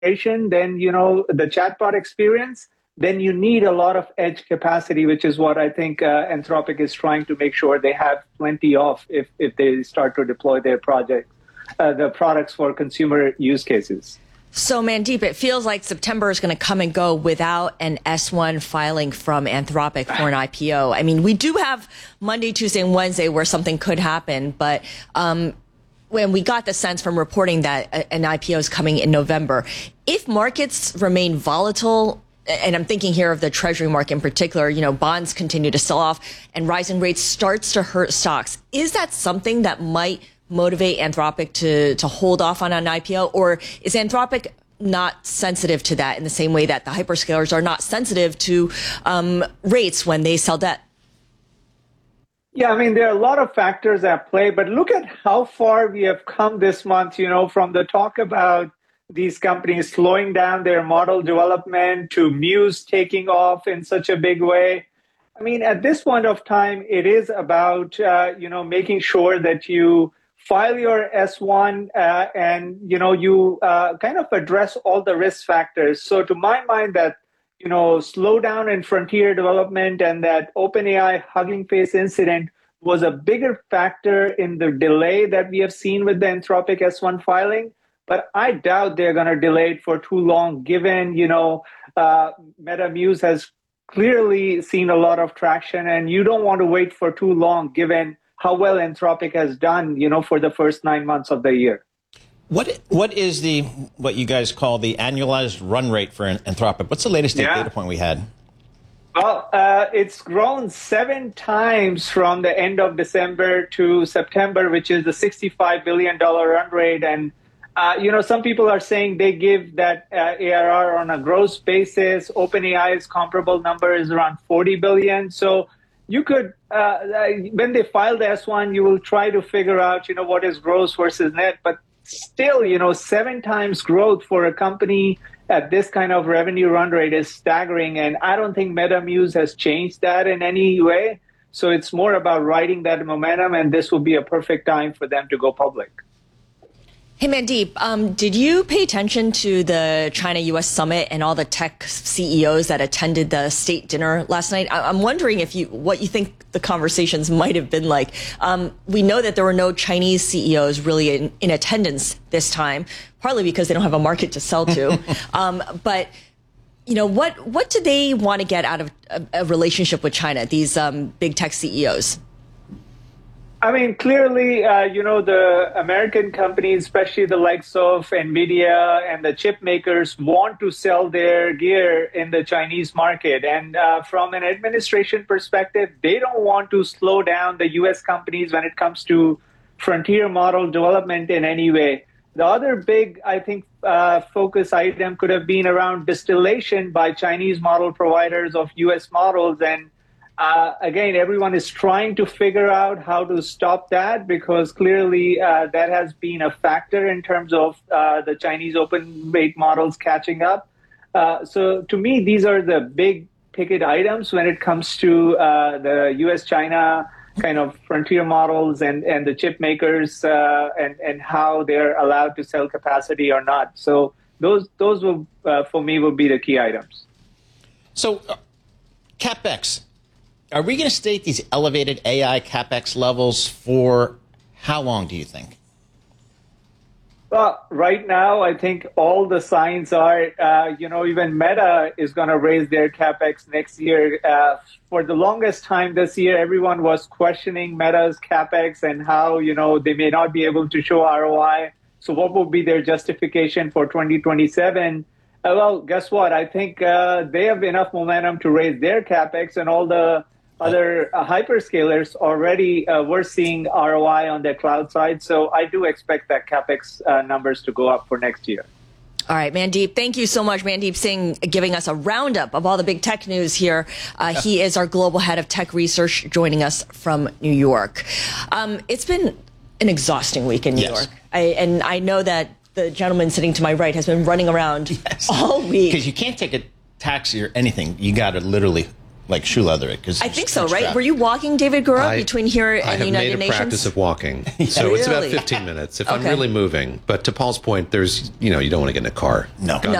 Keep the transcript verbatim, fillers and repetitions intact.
conversation, then, you know, the chatbot experience, then you need a lot of edge capacity, which is what I think uh, Anthropic is trying to make sure they have plenty of if, if they start to deploy their project, uh, the products for consumer use cases. So, Mandeep, it feels like September is going to come and go without an S one filing from Anthropic for an I P O. I mean, we do have Monday, Tuesday, and Wednesday where something could happen, but um, when we got the sense from reporting that an I P O is coming in November, if markets remain volatile, and I'm thinking here of the Treasury market in particular, you know, bonds continue to sell off and rising rates starts to hurt stocks, is that something that might motivate Anthropic to, to hold off on an I P O? Or is Anthropic not sensitive to that in the same way that the hyperscalers are not sensitive to um, rates when they sell debt? Yeah, I mean, there are a lot of factors at play, but look at how far we have come this month, you know, from the talk about these companies slowing down their model development to Muse taking off in such a big way. I mean, at this point of time, it is about, uh, you know, making sure that you file your S one uh, and, you know, you uh, kind of address all the risk factors. So to my mind, that, you know, slowdown in frontier development and that OpenAI Hugging Face incident was a bigger factor in the delay that we have seen with the Anthropic S one filing. But I doubt they're going to delay it for too long, given, you know, uh, MetaMuse has clearly seen a lot of traction, and you don't want to wait for too long, given how well Anthropic has done, you know, for the first nine months of the year. What what is the what you guys call the annualized run rate for Anthropic? What's the latest yeah. data point we had? Well, uh, it's grown seven times from the end of December to September, which is the sixty-five billion dollars run rate. And, uh, you know, some people are saying they give that uh, A R R on a gross basis. OpenAI's comparable number is around forty billion dollars. So you could, uh, when they file the S one, you will try to figure out, you know, what is gross versus net. But still, you know, seven times growth for a company at this kind of revenue run rate is staggering. And I don't think MetaMuse has changed that in any way. So it's more about riding that momentum, and this will be a perfect time for them to go public. Hey, Mandeep, um, did you pay attention to the China-U S summit and all the tech C E Os that attended the state dinner last night? I I'm wondering if you what you think the conversations might have been like. Um, we know that there were no Chinese C E Os really in, in attendance this time, partly because they don't have a market to sell to. um, but you know, what what do they want to get out of a, a relationship with China? These um, big tech C E Os. I mean, clearly, uh, you know, the American companies, especially the likes of NVIDIA and the chip makers, want to sell their gear in the Chinese market. And uh, from an administration perspective, they don't want to slow down the U S companies when it comes to frontier model development in any way. The other big, I think, uh, focus item could have been around distillation by Chinese model providers of U S models. And Uh, again, everyone is trying to figure out how to stop that, because clearly uh, that has been a factor in terms of uh, the Chinese open weight models catching up. Uh, so to me, these are the big ticket items when it comes to uh, the U S China kind of frontier models and, and the chip makers uh, and, and how they're allowed to sell capacity or not. So those, those will, uh, for me, will be the key items. So uh, CapEx. Are we going to stay at these elevated A I CapEx levels for how long, do you think? Well, right now, I think all the signs are, uh, you know, even Meta is going to raise their CapEx next year. Uh, for the longest time this year, everyone was questioning Meta's CapEx and how, you know, they may not be able to show R O I. So what will be their justification for twenty twenty-seven? Uh, well, guess what? I think uh, they have enough momentum to raise their CapEx, and all the other uh, hyperscalers already uh, were seeing R O I on their cloud side. So I do expect that CapEx uh, numbers to go up for next year. All right, Mandeep, thank you so much. Mandeep Singh giving us a roundup of all the big tech news here. Uh, he is our global head of tech research, joining us from New York. Um, it's been an exhausting week in New yes. York. I, and I know that the gentleman sitting to my right has been running around yes. all week. Because you can't take a taxi or anything. You got to literally like shoe leather? Because I think so, right? Were you walking, David Gura, I- between here and I have United made a Nations? practice of walking, so it's about Really? fifteen minutes if I'm Okay. really moving. But to Paul's point, there's you know you don't want to get in a car. No. God